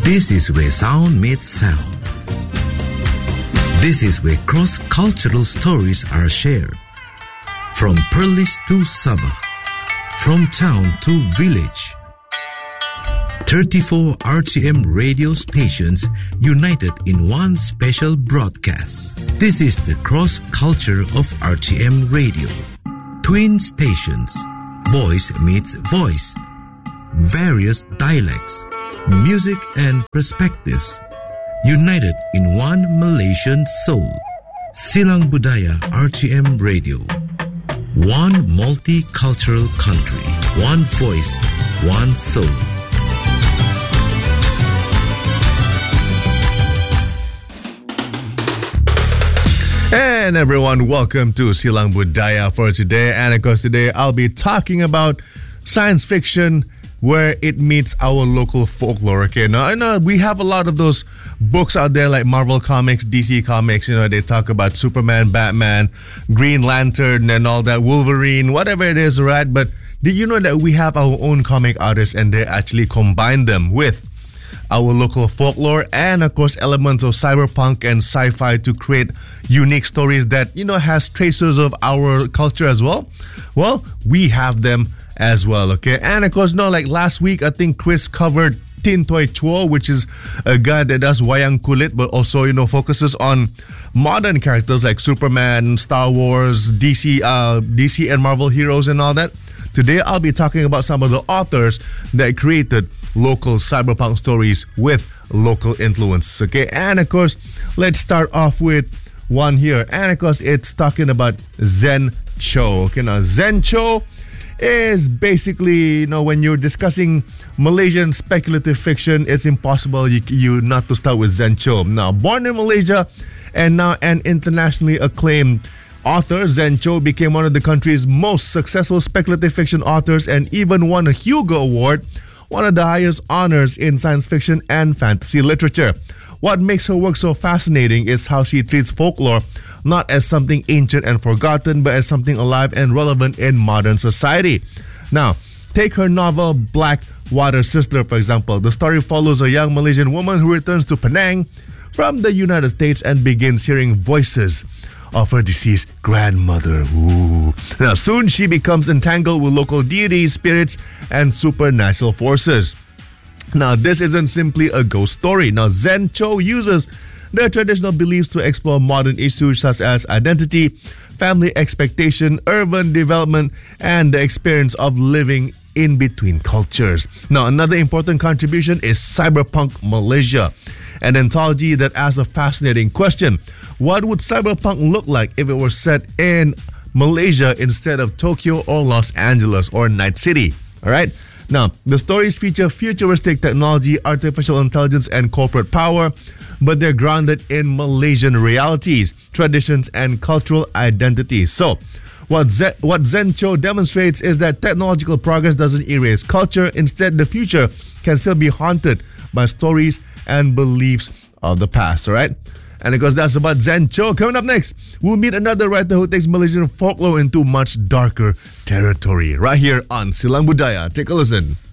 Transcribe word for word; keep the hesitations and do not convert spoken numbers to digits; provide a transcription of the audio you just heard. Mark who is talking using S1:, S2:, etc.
S1: This is where sound meets sound. This is where cross-cultural stories are shared. From Perlis to Sabah, from town to village. thirty-four R T M radio stations united in one special broadcast. This is the cross-culture of R T M radio. Twin stations, voice meets voice. Various dialects, music and perspectives. United in one Malaysian soul. Silang Budaya R T M Radio. One multicultural country. One voice, one soul.
S2: And everyone, welcome to Silang Budaya for today. And of course, today I'll be talking about science fiction where it meets our local folklore. Okay, now I know we have a lot of those books out there like Marvel Comics, D C Comics. You know, they talk about Superman, Batman, Green Lantern, and all that, Wolverine, whatever it is, right? But did you know that we have our own comic artists and they actually combine them with our local folklore and of course elements of cyberpunk and sci-fi to create unique stories that, you know, has traces of our culture as well? Well, we have them as well, okay? And of course, no, like last week, I think Chris covered Tin Toy Chua, which is a guy that does wayang kulit, but also, you know, focuses on modern characters like Superman, Star Wars, D C, uh, D C and Marvel heroes and all that. Today, I'll be talking about some of the authors that created local cyberpunk stories with local influence, okay? And of course, let's start off with one here. And of course, it's talking about Zen Cho. Okay, now Zen Cho is basically, you know, when you're discussing Malaysian speculative fiction, it's impossible you, you not to start with Zen Cho. Now, born in Malaysia and now an internationally acclaimed author, Zen Cho became one of the country's most successful speculative fiction authors and even won a Hugo Award, one of the highest honors in science fiction and fantasy literature. What makes her work so fascinating is how she treats folklore not as something ancient and forgotten, but as something alive and relevant in modern society. Now, take her novel Black Water Sister, for example. The story follows a young Malaysian woman who returns to Penang from the United States and begins hearing voices of her deceased grandmother. Ooh. Now, soon she becomes entangled with local deities, spirits, and supernatural forces. Now, this isn't simply a ghost story. Now, Zen Cho uses their traditional beliefs to explore modern issues such as identity, family expectation, urban development, and the experience of living in between cultures. Now, another important contribution is Cyberpunk Malaysia, an anthology that asks a fascinating question. What would cyberpunk look like if it were set in Malaysia instead of Tokyo or Los Angeles or Night City? All right? Now, the stories feature futuristic technology, artificial intelligence, and corporate power, but they're grounded in Malaysian realities, traditions, and cultural identities. So, what Zen, what Zen Cho demonstrates is that technological progress doesn't erase culture. Instead, the future can still be haunted by stories and beliefs of the past, all right? And of course, that's about Zen Cho. Coming up next, we'll meet another writer who takes Malaysian folklore into much darker territory right here on Silang Budaya. Take a listen.